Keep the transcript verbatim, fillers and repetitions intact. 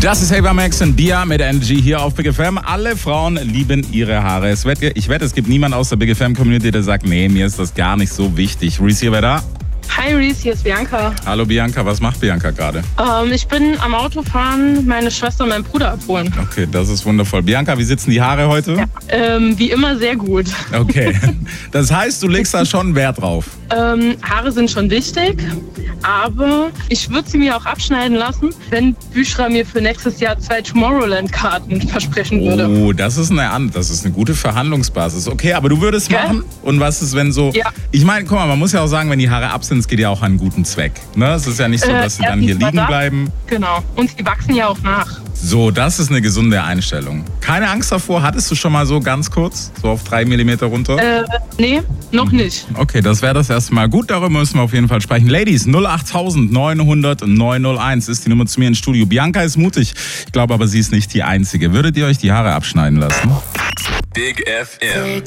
Das ist Ava Max und Bia mit N G hier auf Big F M. Alle Frauen lieben ihre Haare. Es wette, ich wette, es gibt niemanden aus der Big F M-Community, der sagt, nee, mir ist das gar nicht so wichtig. Reese hier, wer da? Hi Reese, hier ist Bianca. Hallo Bianca, was macht Bianca gerade? Ähm, ich bin am Autofahren, meine Schwester und meinen Bruder abholen. Okay, das ist wundervoll. Bianca, wie sitzen die Haare heute? Ja, ähm, wie immer sehr gut. Okay, das heißt, du legst da schon Wert drauf? Ähm, Haare sind schon wichtig, aber ich würde sie mir auch abschneiden lassen, wenn Büchra mir für nächstes Jahr zwei Tomorrowland-Karten versprechen würde. Oh, das ist eine, An- das ist eine gute Verhandlungsbasis. Okay, aber du würdest Gell? machen? Und was ist, wenn so... Ja. Ich meine, guck mal, man muss ja auch sagen, wenn die Haare ab sind, es geht ja auch an einen guten Zweck. Ne? Es ist ja nicht so, Äh, dass sie dann hier erstens mal liegen das. bleiben. Genau, und sie wachsen ja auch nach. So, das ist eine gesunde Einstellung. Keine Angst davor, hattest du schon mal so ganz kurz, so auf drei Millimeter runter? Äh, nee, noch nicht. Okay, das wäre das erste Mal. Gut, darüber müssen wir auf jeden Fall sprechen. Ladies, null acht neun null null neun null eins ist die Nummer zu mir ins Studio. Bianca ist mutig, ich glaube aber, sie ist nicht die Einzige. Würdet ihr euch die Haare abschneiden lassen? Big F M.